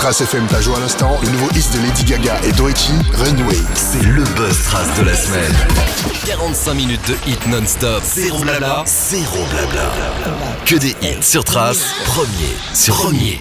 Trace FM t'a joué à l'instant, le nouveau hit de Lady Gaga et Doechii, Runway. C'est le buzz Trace de la semaine. 45 minutes de hit non-stop, zéro blabla, zéro blabla. Que des hits sur Trace, premier sur premier.